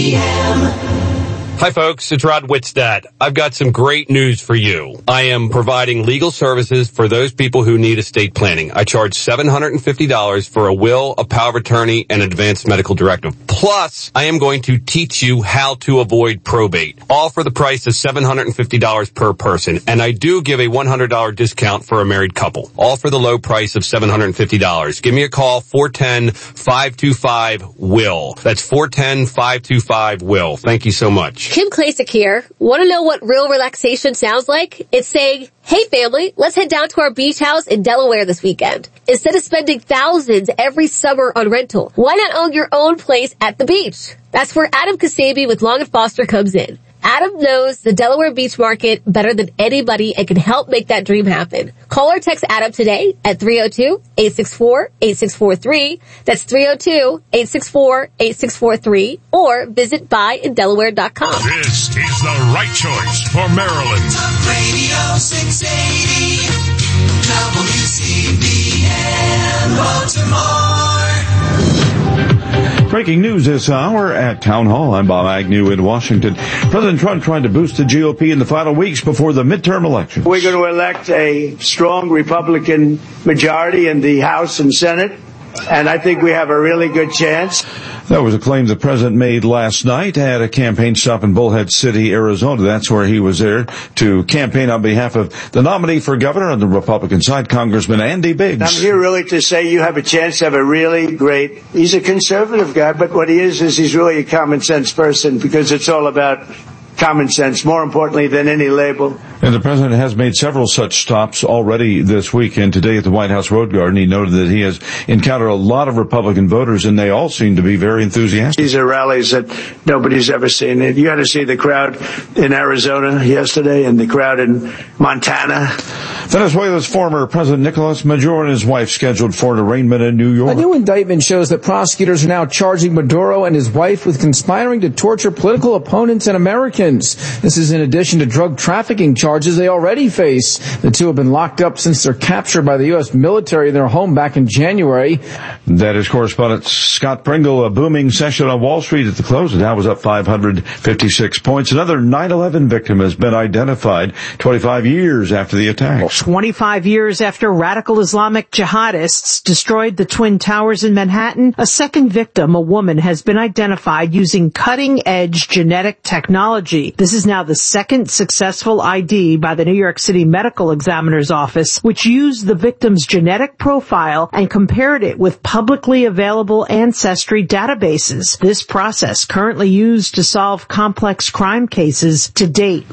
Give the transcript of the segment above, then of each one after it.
Hi, folks. It's Rod Whitstad. I've got some great news for you. I am providing legal services for those people who need estate planning. I charge $750 for a will, a power of attorney, and advanced medical directive. Plus, I am going to teach you how to avoid probate, all for the price of $750 per person. And I do give a $100 discount for a married couple, all for the low price of $750. Give me a call, 410-525-WILL. That's 410-525-WILL. Thank you so much. Kim Klasick here. Want to know what real relaxation sounds like? It's saying, hey family, let's head down to our beach house in Delaware this weekend. Instead of spending thousands every summer on rental, why not own your own place at the beach? That's where Adam Kasabi with Long & Foster comes in. Adam knows the Delaware beach market better than anybody and can help make that dream happen. Call or text Adam today at 302-864-8643. That's 302-864-8643. Or visit buyindelaware.com. This is the right choice for Maryland. Talk Radio 680 WCBM Baltimore. Breaking news this hour at Town Hall. I'm Bob Agnew in Washington. President Trump trying to boost the GOP in the final weeks before the midterm elections. We're going to elect a strong Republican majority in the House and Senate, and I think we have a really good chance. That was a claim the president made last night at a campaign stop in Bullhead City, Arizona. That's where he was there to campaign on behalf of the nominee for governor on the Republican side, Congressman Andy Biggs. I'm here really to say you have a chance to have a really great, he's a conservative guy, but what he is he's really a common sense person, because it's all about common sense, more importantly than any label. And the president has made several such stops already this week. And today at the White House Road Garden, he noted that he has encountered a lot of Republican voters, and they all seem to be very enthusiastic. These are rallies that nobody's ever seen. You had to see the crowd in Arizona yesterday and the crowd in Montana. Venezuela's former President Nicolas Maduro and his wife scheduled for an arraignment in New York. A new indictment shows that prosecutors are now charging Maduro and his wife with conspiring to torture political opponents and Americans. This is in addition to drug trafficking charges they already face. The two have been locked up since their capture by the U.S. military in their home back in January. That is correspondent Scott Pringle. A booming session on Wall Street at the close. The Dow was up 556 points. Another 9/11 victim has been identified 25 years after the attack. 25 years after radical Islamic jihadists destroyed the Twin Towers in Manhattan, a second victim, a woman, has been identified using cutting-edge genetic technology. This is now the second successful ID by the New York City Medical Examiner's Office, which used the victim's genetic profile and compared it with publicly available ancestry databases. This process, currently used to solve complex crime cases, to date,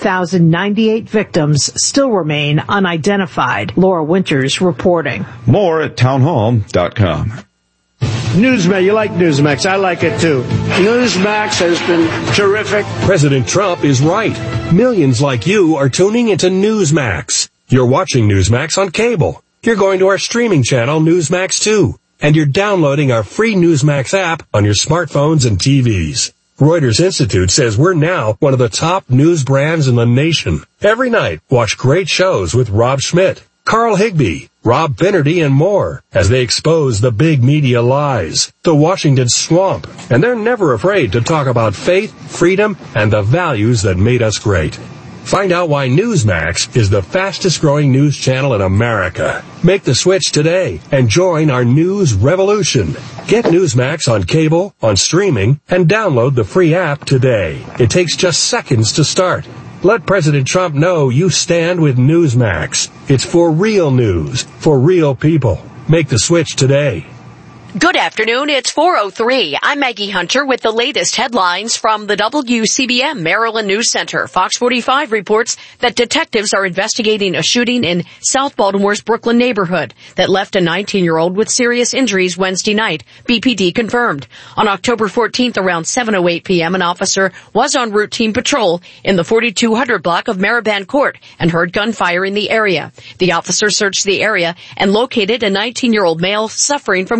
1,098 victims still remain unidentified. Laura Winters reporting. More at townhall.com. Newsmax, you like Newsmax. I like it too. Newsmax has been terrific. President Trump is right. Millions like you are tuning into Newsmax. You're watching Newsmax on cable. You're going to our streaming channel, Newsmax 2. And you're downloading our free Newsmax app on your smartphones and TVs. Reuters Institute says we're now one of the top news brands in the nation. Every night, watch great shows with Rob Schmidt, Carl Higbie, Rob Finnerty, and more as they expose the big media lies, the Washington swamp, and they're never afraid to talk about faith, freedom, and the values that made us great. Find out why Newsmax is the fastest growing news channel in America. Make the switch today and join our news revolution. Get Newsmax on cable, on streaming, and download the free app today. It takes just seconds to start. Let President Trump know you stand with Newsmax. It's for real news, for real people. Make the switch today. Good afternoon. It's 4:03. I'm Maggie Hunter with the latest headlines from the WCBM Maryland News Center. Fox 45 reports that detectives are investigating a shooting in South Baltimore's Brooklyn neighborhood that left a 19-year-old with serious injuries Wednesday night. BPD confirmed. On October 14th around 7:08 p.m., an officer was on routine patrol in the 4200 block of Mariband Court and heard gunfire in the area. The officer searched the area and located a 19-year-old male suffering from gunshot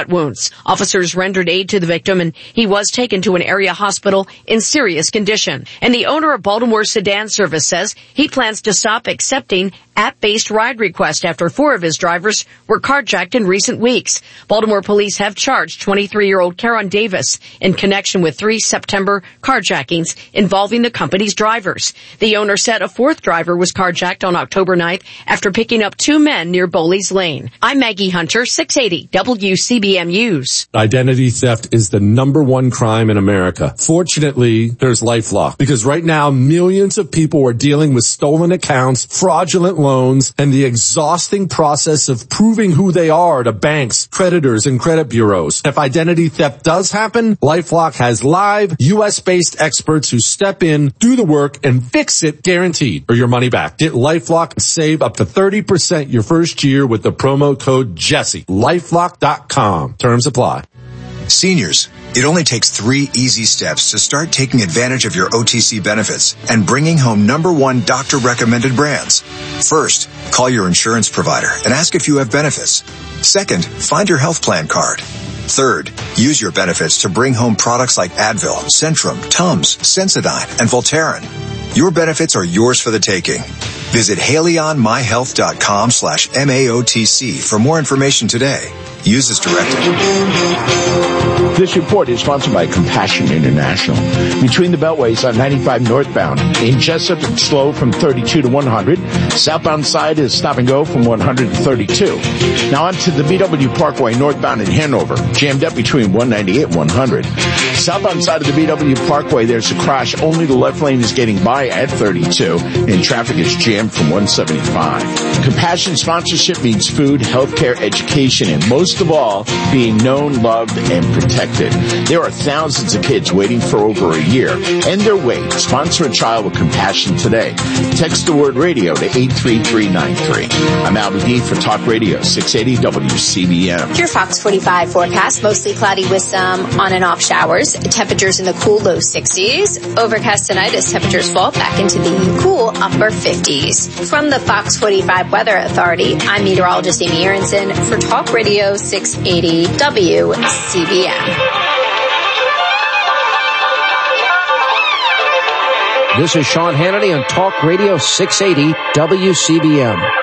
gunshot wounds. Officers rendered aid to the victim, and he was taken to an area hospital in serious condition. And the owner of Baltimore Sedan Service says he plans to stop accepting app-based ride requests after 4 of his drivers were carjacked in recent weeks. Baltimore police have charged 23-year-old Caron Davis in connection with 3 September carjackings involving the company's drivers. The owner said a 4th driver was carjacked on October 9th after picking up 2 men near Bowley's Lane. I'm Maggie Hunter, 680 WCBM News. Identity theft is the #1 crime in America. Fortunately, there's LifeLock, because right now millions of people are dealing with stolen accounts, fraudulent loans, and the exhausting process of proving who they are to banks, creditors, and credit bureaus. If identity theft does happen, LifeLock has live, U.S.-based experts who step in, do the work, and fix it, guaranteed, or your money back. Get LifeLock and save up to 30% your first year with the promo code Jesse. LifeLock.com. Terms apply. Seniors, it only takes 3 easy steps to start taking advantage of your OTC benefits and bringing home #1 doctor-recommended brands. First, call your insurance provider and ask if you have benefits. Second, find your health plan card. Third, use your benefits to bring home products like Advil, Centrum, Tums, Sensodyne, and Voltaren. Your benefits are yours for the taking. Visit HaleyOnMyHealth.com/MAOTC for more information today. Use as directed. This report is sponsored by Compassion International. Between the beltways on 95 northbound, in Jessup, it's slow from 32 to 100. Southbound side is stop and go from 100 to 32. Now on to the BW Parkway northbound in Hanover, jammed up between 198 and 100. Southbound side of the BW Parkway, there's a crash. Only the left lane is getting by at 32, and traffic is jammed from 175. Compassion sponsorship means food, healthcare, education, and most of all, being known, loved, and protected. There are thousands of kids waiting for over a year. End their wait. Sponsor a child with Compassion today. Text the word radio to 83393. I'm Albie D for Talk Radio 680 WCBM. Your Fox 45 forecast, mostly cloudy with some on and off showers. Temperatures in the cool low 60s. Overcast tonight as temperatures fall back into the cool upper 50s. From the Fox 45 Weather Authority, I'm meteorologist Amy Aronson for Talk Radio 680 WCBM. This is Sean Hannity on Talk Radio 680 WCBM.